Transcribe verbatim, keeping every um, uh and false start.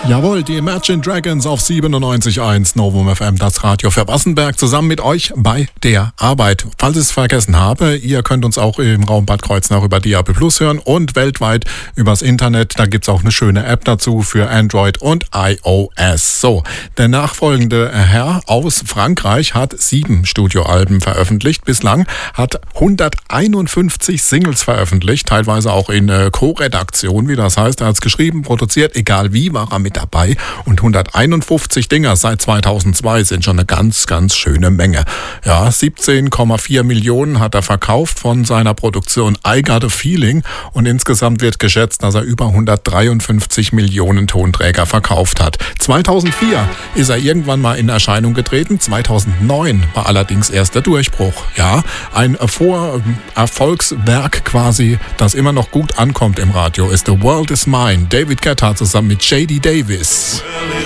Jawohl, die Imagine Dragons auf siebenundneunzig Komma eins Novum F M, das Radio für Wassenberg, zusammen mit euch bei der Arbeit. Falls ich es vergessen habe, ihr könnt uns auch im Raum Bad Kreuznach über D A B Plus hören und weltweit übers Internet. Da gibt's auch eine schöne App dazu für Android und iOS. So, der nachfolgende Herr aus Frankreich hat sieben Studioalben veröffentlicht. Bislang hat hunderteinundfünfzig Singles veröffentlicht, teilweise auch in äh, Co-Redaktion, wie das heißt. Er hat's geschrieben, produziert, egal wie, war er mit dabei. Und hunderteinundfünfzig Dinger seit zweitausendzwei sind schon eine ganz, ganz schöne Menge. Ja, siebzehn Komma vier Millionen hat er verkauft von seiner Produktion I Got a Feeling und insgesamt wird geschätzt, dass er über hundertdreiundfünfzig Millionen Tonträger verkauft hat. zweitausendvier ist er irgendwann mal in Erscheinung getreten. zweitausendneun war allerdings erst der Durchbruch. Ja, ein Vorerfolgswerk quasi, das immer noch gut ankommt im Radio, ist The World Is Mine. David Guetta zusammen mit J D Davis. Well,